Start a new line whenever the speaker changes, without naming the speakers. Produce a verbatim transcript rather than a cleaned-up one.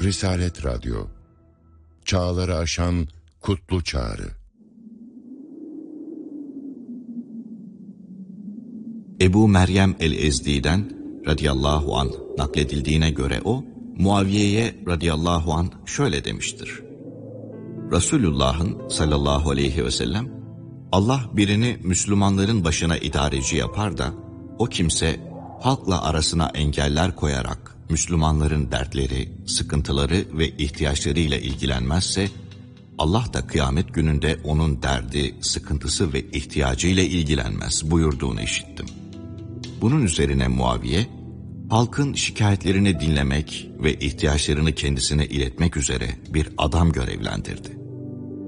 Risalet Radyo, çağları aşan kutlu çağrı.
Ebu Meryem el-Ezdi'den radıyallahu anh nakledildiğine göre o, Muaviye'ye radıyallahu anh şöyle demiştir. Resulullah'ın sallallahu aleyhi ve sellem, Allah birini Müslümanların başına idareci yapar da, o kimse halkla arasına engeller koyarak Müslümanların dertleri, sıkıntıları ve ihtiyaçlarıyla ilgilenmezse, Allah da kıyamet gününde onun derdi, sıkıntısı ve ihtiyacıyla ilgilenmez buyurduğunu işittim. Bunun üzerine Muaviye, halkın şikayetlerini dinlemek ve ihtiyaçlarını kendisine iletmek üzere bir adam görevlendirdi.